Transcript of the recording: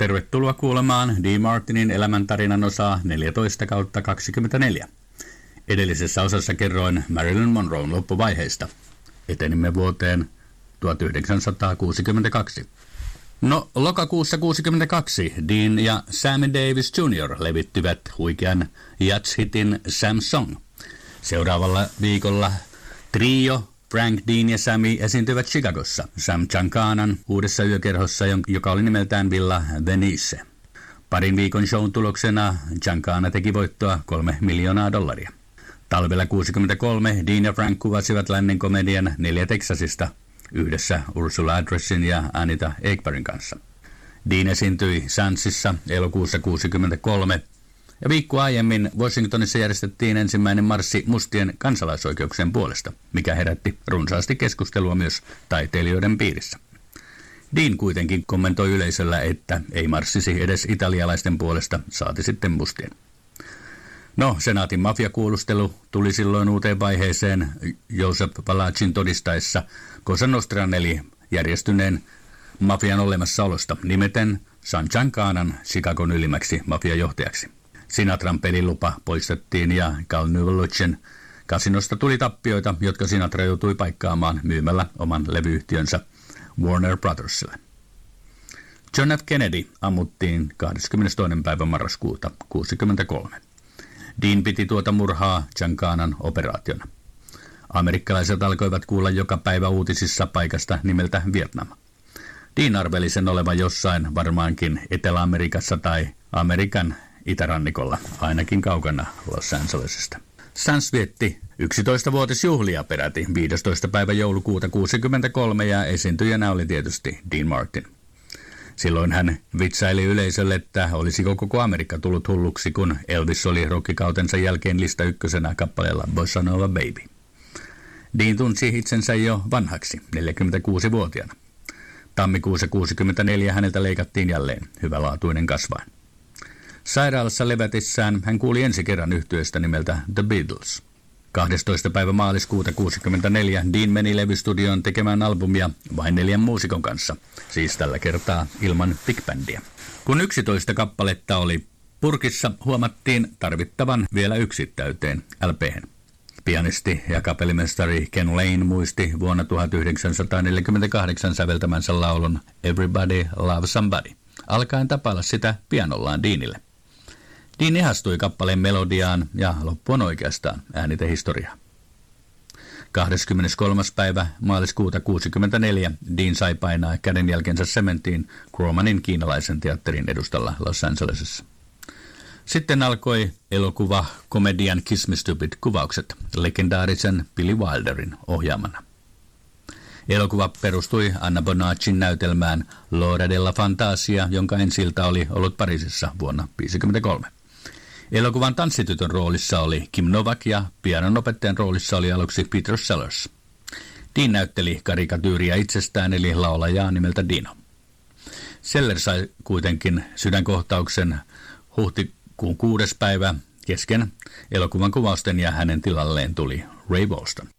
Tervetuloa kuulemaan Dean Martinin elämäntarinan osaa 14/24. Edellisessä osassa kerroin Marilyn Monroen loppuvaiheista. Etenimme vuoteen 1962. Lokakuussa 1962 Dean ja Sammy Davis Jr. levittivät huikean jazz-hitin Sam Song. Seuraavalla viikolla trio Frank, Dean ja Sammy esiintyivät Chicagossa Sam Gincanan uudessa yökerhossa, joka oli nimeltään Villa Venice. Parin viikon shown tuloksena Gincana teki voittoa $3 miljoonaa. Talvella 1963 Dean ja Frank kuvasivat lännen komedian 4 Texasista yhdessä Ursula Andressin ja Anita Ekbergin kanssa. Dean esiintyi Sandsissa elokuussa 1963 ja viikkoa aiemmin Washingtonissa järjestettiin ensimmäinen marssi mustien kansalaisoikeuksien puolesta, mikä herätti runsaasti keskustelua myös taiteilijoiden piirissä. Dean kuitenkin kommentoi yleisöllä, että ei marssisi edes italialaisten puolesta, saati sitten mustien. Senaatin mafiakuulustelu tuli silloin uuteen vaiheeseen Joseph Valaccin todistaessa Cosa Nostran eli järjestyneen mafian olemassaolosta nimeten San Gincanan Chicagon ylimmäksi mafiajohtajaksi. Sinatran pelilupa poistettiin ja Cal Newellocen kasinosta tuli tappioita, jotka Sinatra joutui paikkaamaan myymällä oman levyyhtiönsä Warner Brothersille. John F. Kennedy ammuttiin 22. päivä marraskuuta 1963. Dean piti tuota murhaa Gincanan operaationa. Amerikkalaiset alkoivat kuulla joka päivä uutisissa paikasta nimeltä Vietnam. Dean arveli sen olevan jossain varmaankin Etelä-Amerikassa tai Amerikan itärannikolla, ainakin kaukana Los Angelesista. Sands vietti 11-vuotisjuhlia peräti 15. päivä joulukuuta 1963 ja esiintyjänä oli tietysti Dean Martin. Silloin hän vitsaili yleisölle, että olisiko koko Amerikka tullut hulluksi, kun Elvis oli rockikautensa jälkeen lista ykkösenä kappaleella Bossa Nova Baby. Dean tunsi itsensä jo vanhaksi, 46-vuotiaana. Tammikuussa 1964 häneltä leikattiin jälleen, hyvälaatuinen kasvain. Sairaalassa levätissään hän kuuli ensi kerran yhtyeestä nimeltä The Beatles. 12. päivä maaliskuuta 1964 Dean meni levystudioon tekemään albumia vain 4 muusikon kanssa, siis tällä kertaa ilman big bandia. Kun 11 kappaletta oli purkissa, huomattiin tarvittavan vielä 1 täyteen LP:hen. Pianisti ja kapellimestari Ken Lane muisti vuonna 1948 säveltämänsä laulun Everybody Loves Somebody, alkaen tapailla sitä pianollaan Deanille. Dean ihastui kappaleen melodiaan ja loppu on oikeastaan äänitehistoriaa. 23. päivä maaliskuuta 1964 Dean sai painaa kädenjälkensä sementtiin Graumanin kiinalaisen teatterin edustalla Los Angelesissa. Sitten alkoi elokuva komedian Kiss Me Stupid -kuvaukset legendaarisen Billy Wilderin ohjaamana. Elokuva perustui Anna Bonaccin näytelmään L'ora della Fantasia, jonka ensi-ilta oli ollut Pariisissa vuonna 1953. Elokuvan tanssitytön roolissa oli Kim Novak ja pianonopettajan roolissa oli aluksi Peter Sellers. Dean näytteli karikatyyriä itsestään eli laulajaa nimeltä Dino. Sellers sai kuitenkin sydänkohtauksen huhtikuun 6. päivä kesken elokuvan kuvausten ja hänen tilalleen tuli Ray Walston.